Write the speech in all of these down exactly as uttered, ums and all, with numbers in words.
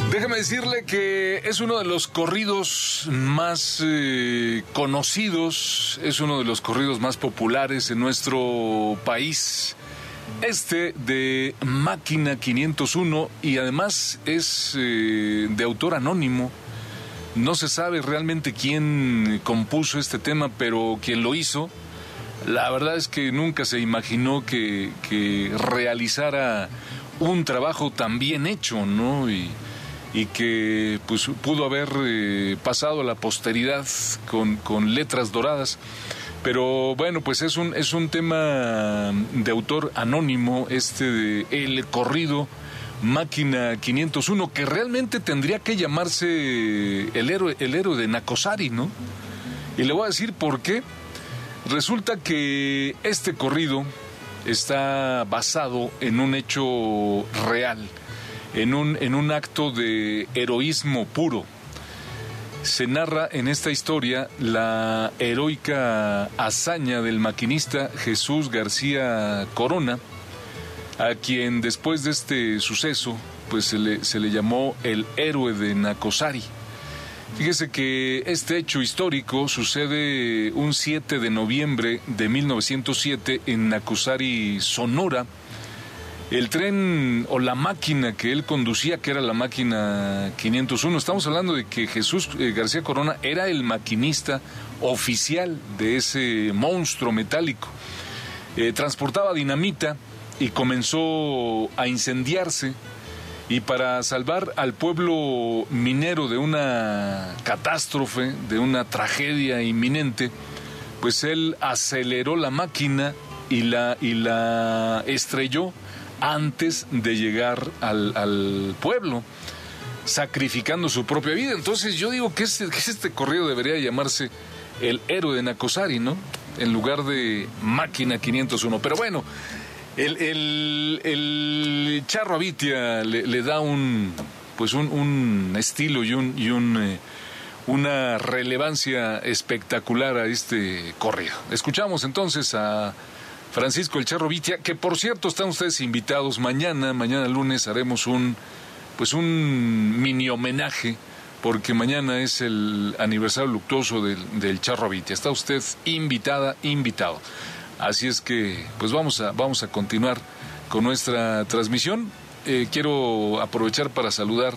Déjeme decirle que es uno de los corridos más eh, conocidos, es uno de los corridos más populares en nuestro país. Este de Máquina quinientos uno, y además es eh, de autor anónimo. No se sabe realmente quién compuso este tema, pero quien lo hizo, la verdad es que nunca se imaginó que, que realizara un trabajo tan bien hecho, ¿no? Y, y que pues pudo haber eh, pasado a la posteridad con, con letras doradas. Pero bueno, pues es un, es un tema de autor anónimo, este de el corrido Máquina quinientos uno, que realmente tendría que llamarse el héroe, el héroe de Nacosari, ¿no? Y le voy a decir por qué. Resulta que este corrido está basado en un hecho real, en un, en un acto de heroísmo puro. Se narra en esta historia la heroica hazaña del maquinista Jesús García Corona, a quien después de este suceso pues se le, se le llamó el héroe de Nacosari. Fíjese que este hecho histórico sucede un siete de noviembre de mil novecientos siete en Nacosari, Sonora. El tren o la máquina que él conducía, que era la máquina quinientos uno, estamos hablando de que Jesús eh, García Corona era el maquinista oficial de ese monstruo metálico. Eh, transportaba dinamita y comenzó a incendiarse, y para salvar al pueblo minero de una catástrofe, de una tragedia inminente, pues él aceleró la máquina y la, y la estrelló antes de llegar al, al pueblo, sacrificando su propia vida. Entonces yo digo que este, que este corrido debería llamarse el héroe de Nacosari, ¿no? En lugar de Máquina quinientos uno. Pero bueno, el, el, el Charro Abitia le, le da un, pues un, un estilo y, un, y un, eh, una relevancia espectacular a este corrido. Escuchamos entonces a Francisco el Charro Abitia, que por cierto están ustedes invitados mañana, mañana lunes haremos un, pues un mini homenaje, porque mañana es el aniversario luctuoso del, del Charro Abitia. Está usted invitada, invitado. Así es que pues vamos a, vamos a continuar con nuestra transmisión. Eh, quiero aprovechar para saludar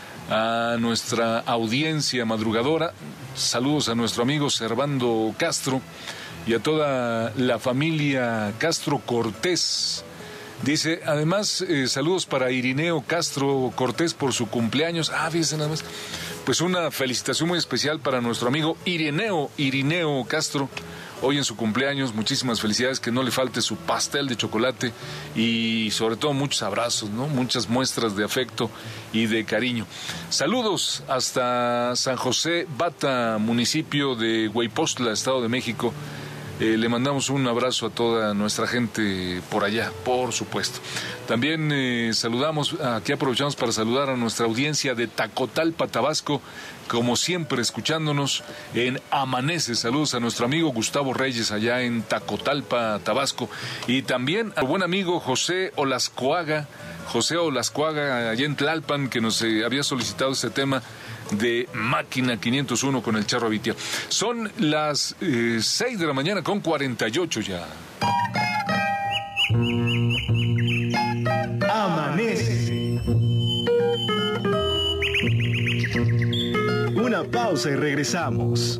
a nuestra audiencia madrugadora. Saludos a nuestro amigo Servando Castro y a toda la familia Castro Cortés. Dice, además, eh, saludos para Irineo Castro Cortés por su cumpleaños. Ah, fíjense nada más. Pues una felicitación muy especial para nuestro amigo Irineo, Irineo Castro, hoy en su cumpleaños. Muchísimas felicidades, que no le falte su pastel de chocolate y sobre todo muchos abrazos, ¿no? Muchas muestras de afecto y de cariño. Saludos hasta San José Bata, municipio de Hueypostla, Estado de México. Eh, le mandamos un abrazo a toda nuestra gente por allá, por supuesto. También eh, saludamos, aquí aprovechamos para saludar a nuestra audiencia de Tacotalpa, Tabasco, como siempre escuchándonos en Amanece. Saludos a nuestro amigo Gustavo Reyes allá en Tacotalpa, Tabasco, y también al buen amigo José Olascoaga, José Olascoaga allá en Tlalpan, que nos eh, había solicitado este tema de Máquina quinientos uno con el Charro Abitia. Son las eh, seis de la mañana con cuarenta y ocho ya. Amanece. Una pausa y regresamos.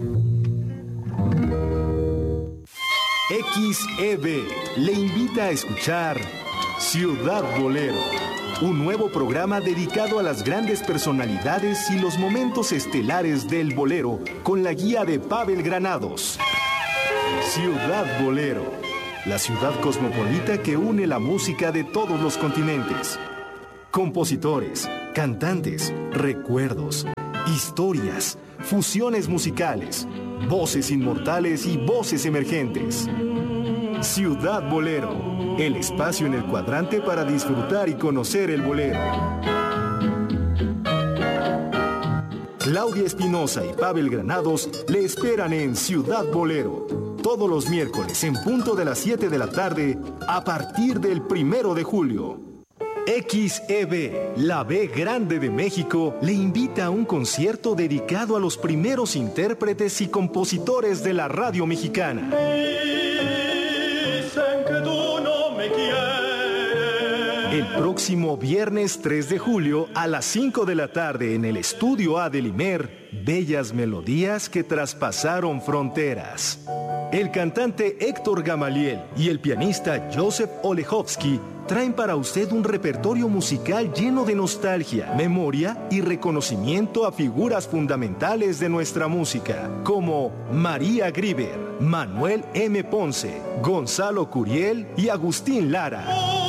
X E B le invita a escuchar Ciudad Bolero, un nuevo programa dedicado a las grandes personalidades y los momentos estelares del bolero, con la guía de Pavel Granados. Ciudad Bolero, la ciudad cosmopolita que une la música de todos los continentes. Compositores, cantantes, recuerdos, historias, fusiones musicales, voces inmortales y voces emergentes. Ciudad Bolero, el espacio en el cuadrante para disfrutar y conocer el bolero. Claudia Espinosa y Pavel Granados le esperan en Ciudad Bolero, todos los miércoles en punto de las siete de la tarde, a partir del primero de julio. X E B, la B grande de México, le invita a un concierto dedicado a los primeros intérpretes y compositores de la radio mexicana. Dicen que tú no me quieres. El próximo viernes tres de julio a las cinco de la tarde en el Estudio A del Imer, bellas melodías que traspasaron fronteras. El cantante Héctor Gamaliel y el pianista Joseph Olechowski traen para usted un repertorio musical lleno de nostalgia, memoria y reconocimiento a figuras fundamentales de nuestra música, como María Grieber, Manuel M. Ponce, Gonzalo Curiel y Agustín Lara.